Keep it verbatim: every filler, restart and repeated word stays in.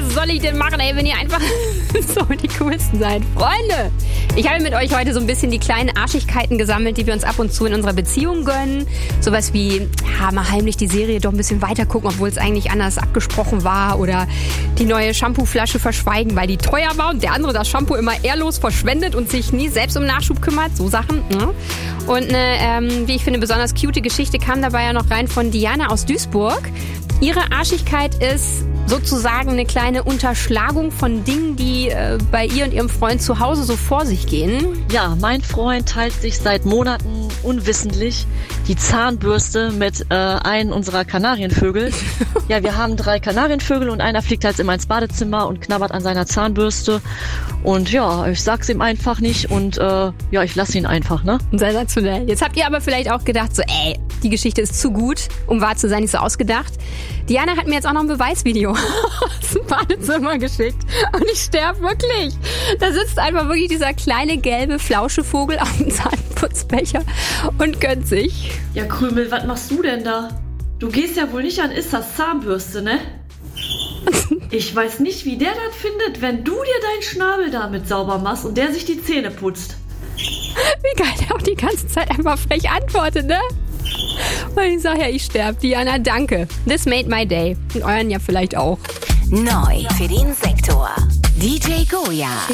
was soll ich denn machen, ey, wenn ihr einfach so die coolsten seid? Freunde, ich habe mit euch heute so ein bisschen die kleinen Arschigkeiten gesammelt, die wir uns ab und zu in unserer Beziehung gönnen. Sowas wie, ja, mal heimlich die Serie doch ein bisschen weiter gucken, obwohl es eigentlich anders abgesprochen war. Oder die neue Shampooflasche verschweigen, weil die teuer war und der andere das Shampoo immer ehrlos verschwendet und sich nie selbst um Nachschub kümmert. So Sachen. Ne? Und eine, ähm, wie ich finde, besonders cute Geschichte kam dabei ja noch rein von Diana aus Duisburg. Ihre Arschigkeit ist sozusagen eine kleine Unterschlagung von Dingen, die äh, bei ihr und ihrem Freund zu Hause so vor sich gehen. Ja, mein Freund teilt sich seit Monaten unwissentlich die Zahnbürste mit äh, einem unserer Kanarienvögel. Ja, wir haben drei Kanarienvögel und einer fliegt halt immer ins Badezimmer und knabbert an seiner Zahnbürste. Und ja, ich sag's ihm einfach nicht und äh, ja, ich lasse ihn einfach, ne? Sensationell. Jetzt habt ihr aber vielleicht auch gedacht, so ey, die Geschichte ist zu gut, um wahr zu sein, nicht so ausgedacht. Diana hat mir jetzt auch noch ein Beweisvideo aus dem Badezimmer geschickt und ich sterbe wirklich. Da sitzt einfach wirklich dieser kleine gelbe Flauschevogel auf dem Zahnputzbecher und gönnt sich. Ja, Krümel, was machst du denn da? Du gehst ja wohl nicht an Issas Zahnbürste, ne? Ich weiß nicht, wie der das findet, wenn du dir deinen Schnabel damit sauber machst und der sich die Zähne putzt. Wie geil der auch die ganze Zeit einfach frech antwortet, ne? Und ich sag ja, ich sterbe. Diana, danke. This made my day. Und euren ja vielleicht auch. Neu für den Sektor. D J Goya.